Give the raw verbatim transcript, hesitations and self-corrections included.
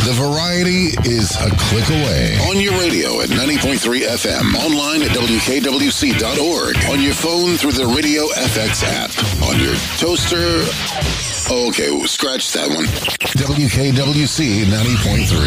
The variety is a click away. On your radio at ninety point three F M. Online at W K W C dot org. On your phone through the Radio F X app. On your toaster. Okay, scratch that one. W K W C ninety point three.